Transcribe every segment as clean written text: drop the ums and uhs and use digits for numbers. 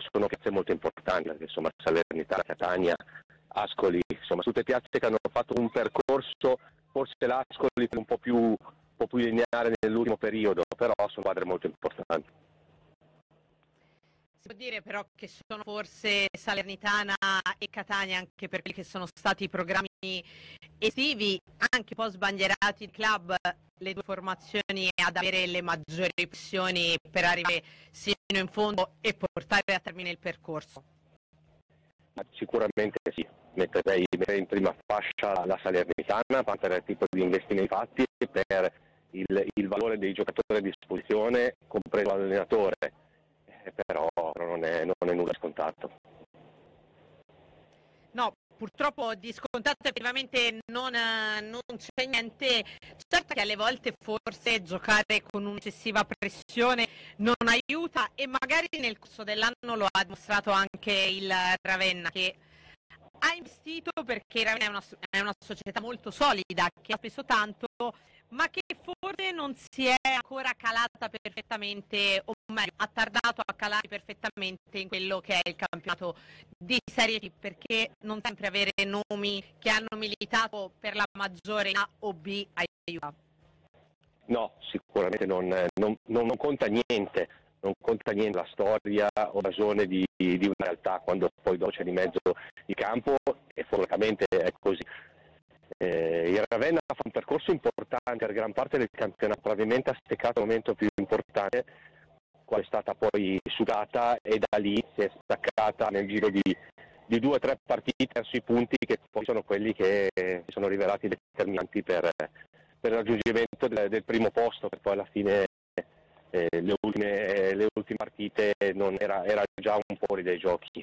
sono piazze molto importanti, perché insomma Salernitana, Catania, Ascoli, insomma tutte piazze che hanno fatto un percorso, forse l'Ascoli un po' più lineare nell'ultimo periodo, però sono squadre molto importanti. Si può dire però che sono forse Salernitana e Catania, anche per quelli che sono stati i programmi estivi, anche un po' sbandierati il club, le due formazioni ad avere le maggiori pressioni per arrivare sino in fondo e portare a termine il percorso? Sicuramente sì, metterei in prima fascia la Salernitana per il tipo di investimenti fatti e per il valore dei giocatori a disposizione, compreso l'allenatore, però non è nulla scontato. No, purtroppo di scontato effettivamente non c'è niente. Certo che alle volte forse giocare con un'eccessiva pressione non aiuta, e magari nel corso dell'anno lo ha dimostrato anche il Ravenna, che ha investito, perché Ravenna è una società molto solida, che ha speso tanto, ma che forse non si è ancora calata perfettamente, o meglio, ha tardato a calarsi perfettamente in quello che è il campionato di Serie B, perché non sempre avere nomi che hanno militato per la maggiore A o B aiuta. No, sicuramente non conta niente, non conta niente la storia o la ragione di una realtà quando poi dopo c'è di mezzo il campo, e fortunatamente è così. Il Ravenna fa un percorso importante per gran parte del campionato, probabilmente ha steccato il momento più importante, qual è stata poi sudata, e da lì si è staccata nel giro di 2 o 3 partite verso i punti che poi sono quelli che si sono rivelati determinanti per il raggiungimento del primo posto, che poi alla fine le ultime partite non era già un po' fuori dai giochi.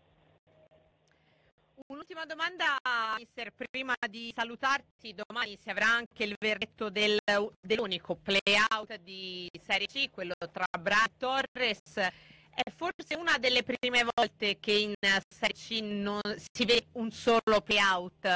Un'ultima domanda, mister, prima di salutarti. Domani si avrà anche il verdetto dell'unico play-out di Serie C, quello tra Braga e Torres. È forse una delle prime volte che in Serie C non si vede un solo play-out.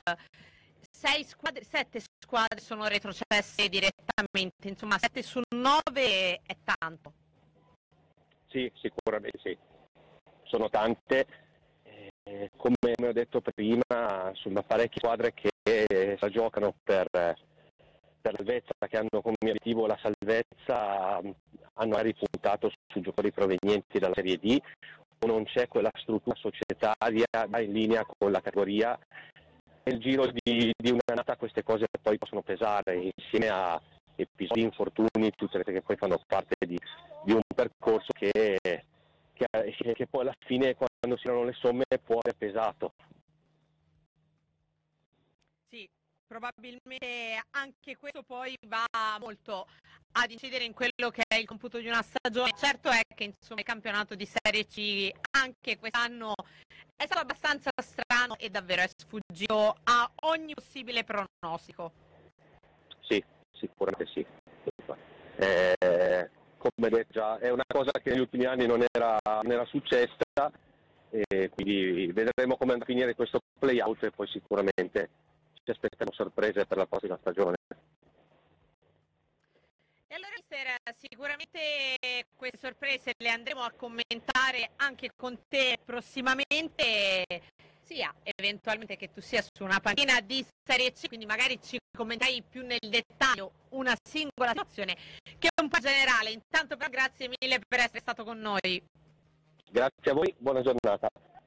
7 squadre sono retrocesse direttamente, insomma 7 su 9 è tanto. Sì, sicuramente sì, sono tante. Come ho detto prima, insomma, parecchie squadre che la giocano per la salvezza, che hanno come obiettivo la salvezza, hanno ripuntato su giocatori provenienti dalla Serie D, o non c'è quella struttura societaria in linea con la categoria. Nel giro di un'annata queste cose poi possono pesare, insieme a episodi, infortuni, tutte le che poi fanno parte di un percorso che poi alla fine, quando si danno le somme, può aver pesato. Sì, probabilmente anche questo poi va molto ad incidere in quello che è il computo di una stagione. Certo è che insomma il campionato di Serie C anche quest'anno è stato abbastanza strano e davvero è sfuggito a ogni possibile pronostico. Sì, sicuramente sì. Come detto già, è una cosa che negli ultimi anni non era successa, e quindi vedremo come andrà a finire questo play-out, e poi sicuramente ci aspettiamo sorprese per la prossima stagione. E allora, mister, sicuramente queste sorprese le andremo a commentare anche con te prossimamente, sia eventualmente che tu sia su una panchina di Serie C, quindi magari ci commentai più nel dettaglio una singola situazione, che è un po' generale. Intanto però grazie mille per essere stato con noi. Grazie a voi, buona giornata.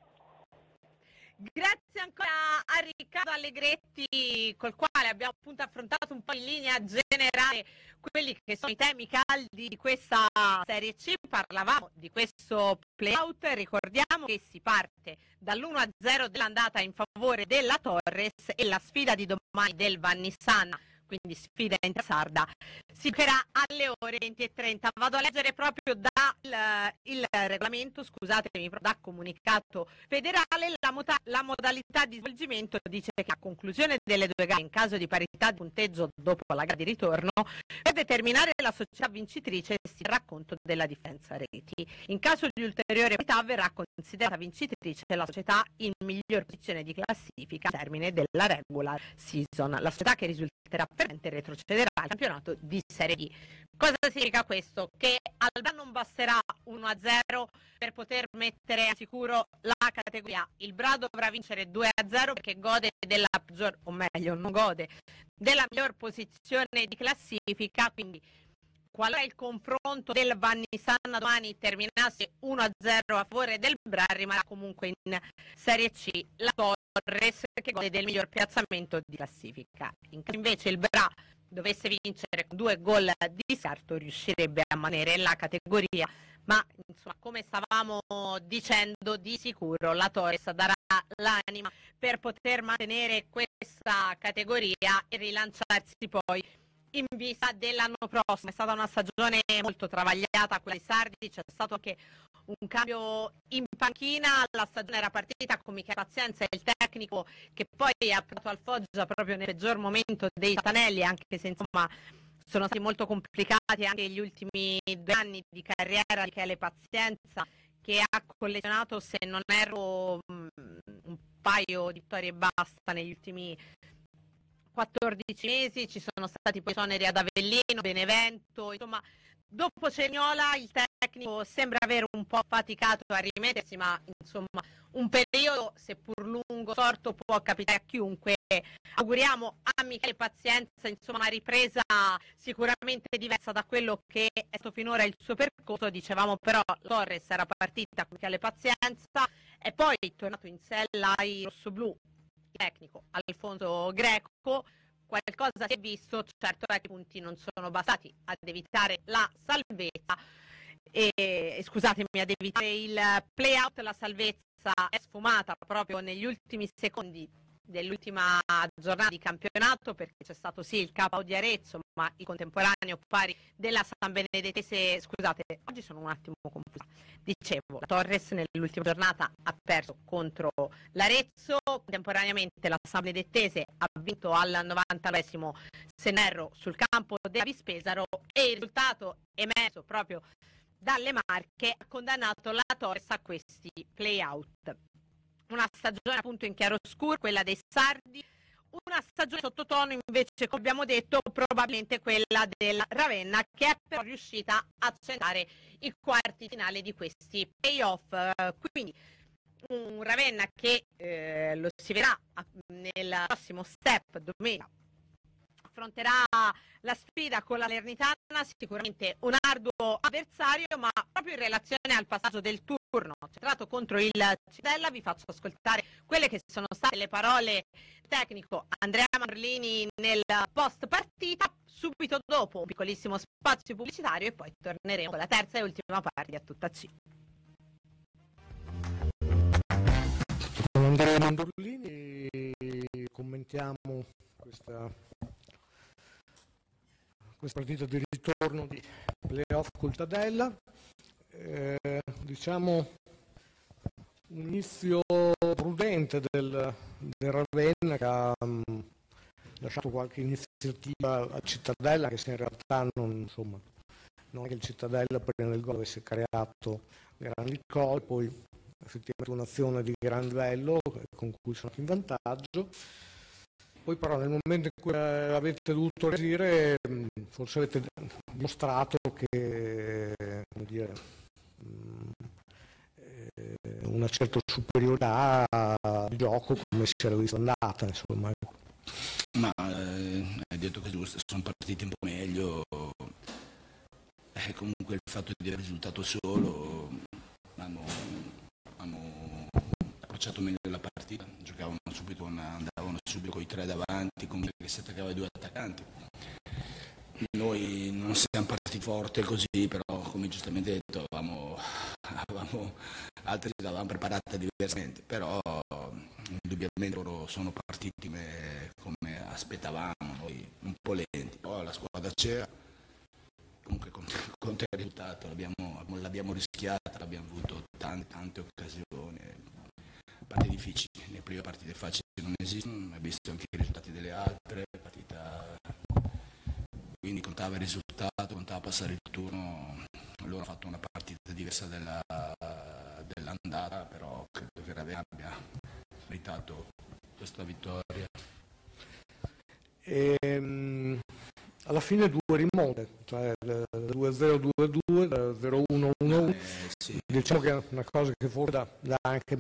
Grazie ancora a Riccardo Allegretti, col quale abbiamo appunto affrontato un po' in linea generale quelli che sono i temi caldi di questa Serie C. Parlavamo di questo play-out, ricordiamo che si parte dall'1-0 dell'andata in favore della Torres, e la sfida di domani del Vannissanna, quindi sfida intersarda, si giocherà alle ore 20:30. Vado a leggere proprio il regolamento, scusatemi, da comunicato federale. La modalità di svolgimento dice che a conclusione delle due gare, in caso di parità di punteggio dopo la gara di ritorno, per determinare la società vincitrice si terrà conto della differenza reti. In caso di ulteriore parità verrà considerata vincitrice la società in miglior posizione di classifica al termine della regular season. La società che risulterà permanente retrocederà al campionato di Serie D. Cosa significa questo? Che al Bra non basterà 1-0 per poter mettere a sicuro la categoria. Il Bra dovrà vincere 2-0 perché gode della peggior, o meglio, non gode della miglior posizione di classifica, quindi qualora il confronto del Vannisanna domani terminasse 1-0 a favore del Bra, rimarrà comunque in Serie C la Torres che gode del miglior piazzamento di classifica. In caso invece il Bra dovesse vincere con 2 gol di scarto, riuscirebbe a mantenere la categoria, ma insomma, come stavamo dicendo, di sicuro la Torres darà l'anima per poter mantenere questa categoria e rilanciarsi poi in vista dell'anno prossimo. È stata una stagione molto travagliata quella dei sardi, c'è stato anche un cambio in panchina, la stagione era partita con Michele Pazienza, il tecnico che poi ha portato al Foggia proprio nel peggior momento dei Satanelli, anche se insomma sono stati molto complicati anche gli ultimi 2 anni di carriera di Michele Pazienza, che ha collezionato, se non erro, un paio di vittorie e basta negli ultimi 14 mesi. Ci sono stati poi esoneri ad Avellino, Benevento, insomma dopo Cerignola il tecnico sembra aver un po' faticato a rimettersi, ma insomma un periodo seppur lungo sorto può capitare a chiunque. Auguriamo a Michele Pazienza insomma una ripresa sicuramente diversa da quello che è stato finora il suo percorso. Dicevamo però Torres era partita con Michele Pazienza e poi tornato in sella ai rossoblù tecnico Alfonso Greco. Qualcosa si è visto, certo è che i punti non sono bastati ad evitare la salvezza scusatemi, ad evitare il play out. La salvezza è sfumata proprio negli ultimi secondi dell'ultima giornata di campionato, perché c'è stato sì il KO di Arezzo, ma il contemporaneo pari della San Benedettese, scusate, oggi sono un attimo confusa. Dicevo, la Torres nell'ultima giornata ha perso contro l'Arezzo, contemporaneamente la San Benedettese ha vinto al 99esimo, se non erro, sul campo della Vispesaro, e il risultato emerso proprio dalle Marche ha condannato la Torres a questi play-out. Una stagione appunto in chiaroscuro, quella dei sardi, una stagione sottotono invece, come abbiamo detto, probabilmente quella del Ravenna, che è però riuscita a centrare i quarti finali di questi playoff. Quindi un Ravenna che lo si vedrà nel prossimo step domenica. Affronterà la sfida con la Salernitana, sicuramente un arduo avversario, ma proprio in relazione al passaggio del turno centrato contro il Cittadella vi faccio ascoltare quelle che sono state le parole tecnico Andrea Morlini nel post partita, subito dopo un piccolissimo spazio pubblicitario e poi torneremo con la terza e ultima parte di A Tutta C. Con Andrea Mandorlini commentiamo questa partita di ritorno di playoff col Tadella. Diciamo un inizio prudente del Ravenna, che ha lasciato qualche iniziativa a Cittadella, che se in realtà non è che il Cittadella prima del gol avesse creato grandi gol, poi effettivamente un'azione di gran livello con cui sono in vantaggio. Poi però nel momento in cui avete dovuto reagire, forse avete dimostrato che, come dire, una certa superiorità di gioco come si era visto andata, insomma. Ma hai detto che giusto, sono partiti un po' meglio, comunque il fatto di aver risultato solo hanno approcciato meglio la partita, giocavano subito, andavano subito con i 3 davanti, comunque che si attaccava ai 2 attaccanti. Noi non siamo partiti forte così, però come giustamente detto avevamo altri l'avevamo preparata diversamente, però indubbiamente loro sono partiti come aspettavamo, noi un po' lenti, poi la squadra c'era, comunque conta il risultato, l'abbiamo rischiata, abbiamo avuto tante occasioni, partite difficili, le prime partite facili non esistono, hai visto anche i risultati delle altre partite, quindi contava il risultato, contava passare il turno. Loro hanno fatto una partita diversa dell'andata, però credo che Ravenna abbia meritato questa vittoria. Alla fine due rimonte, cioè 2-0, 2-2, 0-1, 1-1. Sì. Diciamo che è una cosa che forse dà anche